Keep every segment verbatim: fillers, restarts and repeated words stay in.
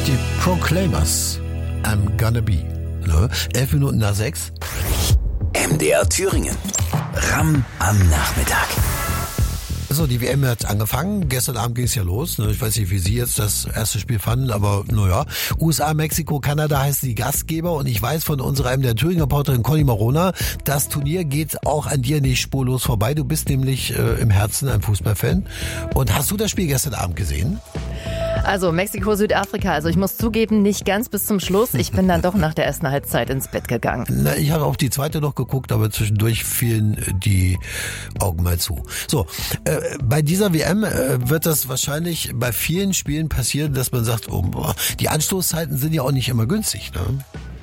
Die Proclaimers, I'm gonna be. Ne? Elf Minuten nach sechs. M D R Thüringen. Ram am Nachmittag. So, die W M hat angefangen. Gestern Abend ging es ja los. Ich weiß nicht, wie Sie jetzt das erste Spiel fanden, aber naja. U S A, Mexiko, Kanada heißen die Gastgeber und ich weiß von unserer M D R Thüringen-Reporterin Conny Marona, das Turnier geht auch an dir nicht spurlos vorbei. Du bist nämlich äh, im Herzen ein Fußballfan. Und hast du das Spiel gestern Abend gesehen? Also Mexiko, Südafrika. Also ich muss zugeben, nicht ganz bis zum Schluss. Ich bin dann doch nach der ersten Halbzeit ins Bett gegangen. Na, ich habe auf die zweite noch geguckt, aber zwischendurch fielen die Augen mal zu. So, äh, bei dieser W M äh, wird das wahrscheinlich bei vielen Spielen passieren, dass man sagt, oh, boah, die Anstoßzeiten sind ja auch nicht immer günstig, ne?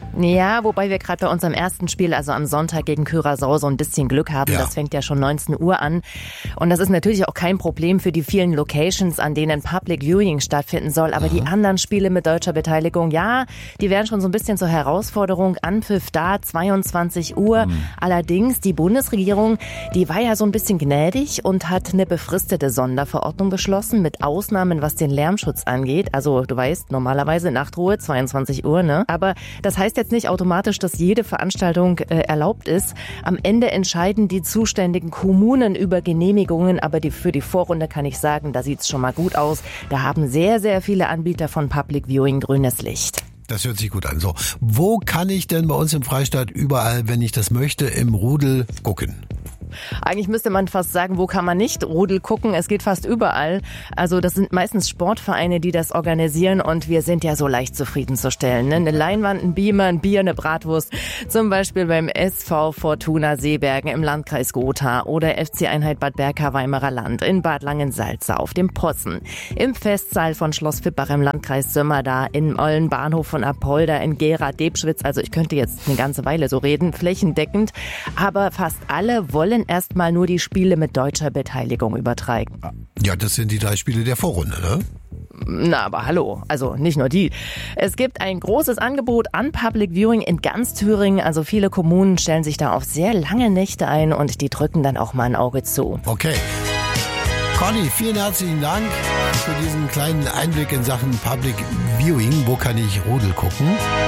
Ja, wobei wir gerade bei unserem ersten Spiel, also am Sonntag gegen Curaçao, so ein bisschen Glück haben. Ja. Das fängt ja schon neunzehn Uhr an. Und das ist natürlich auch kein Problem für die vielen Locations, an denen Public Viewing stattfinden soll. Aber mhm. die anderen Spiele mit deutscher Beteiligung, ja, die werden schon so ein bisschen zur Herausforderung. Anpfiff da, zweiundzwanzig Uhr. Mhm. Allerdings, die Bundesregierung, die war ja so ein bisschen gnädig und hat eine befristete Sonderverordnung beschlossen, mit Ausnahmen, was den Lärmschutz angeht. Also, du weißt, normalerweise Nachtruhe, zweiundzwanzig Uhr, ne? Aber das heißt jetzt nicht automatisch, dass jede Veranstaltung äh, erlaubt ist. Am Ende entscheiden die zuständigen Kommunen über Genehmigungen, aber die, für die Vorrunde kann ich sagen, da sieht's schon mal gut aus. Da haben sehr, sehr viele Anbieter von Public Viewing grünes Licht. Das hört sich gut an. So, wo kann ich denn bei uns im Freistaat überall, wenn ich das möchte, im Rudel gucken? Eigentlich müsste man fast sagen, wo kann man nicht Rudel gucken? Es geht fast überall. Also das sind meistens Sportvereine, die das organisieren und wir sind ja so leicht zufriedenzustellen. Ne? Eine Leinwand, ein Beamer, ein Bier, eine Bratwurst. Zum Beispiel beim S V Fortuna Seebergen im Landkreis Gotha oder F C Einheit Bad Berka-Weimarer Land in Bad Langensalza auf dem Possen. Im Festsaal von Schloss Vippach im Landkreis Sömmerda, im Ollenbahnhof von Apolda, in Gera-Debschwitz. Also ich könnte jetzt eine ganze Weile so reden, flächendeckend. Aber fast alle wollen erstmal nur die Spiele mit deutscher Beteiligung übertragen. Ja, das sind die drei Spiele der Vorrunde, ne? Na, aber hallo, also nicht nur die. Es gibt ein großes Angebot an Public Viewing in ganz Thüringen. Also viele Kommunen stellen sich da auf sehr lange Nächte ein und die drücken dann auch mal ein Auge zu. Okay. Conny, vielen herzlichen Dank für diesen kleinen Einblick in Sachen Public Viewing. Wo kann ich Rudel gucken?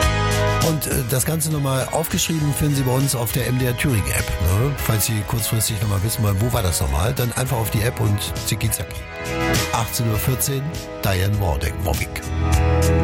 Und äh, das Ganze nochmal aufgeschrieben finden Sie bei uns auf der M D R Thüringen App. Ne? Falls Sie kurzfristig nochmal wissen wollen, wo war das nochmal, dann einfach auf die App und zicki zacki. achtzehn Uhr vierzehn, Diane Warwick.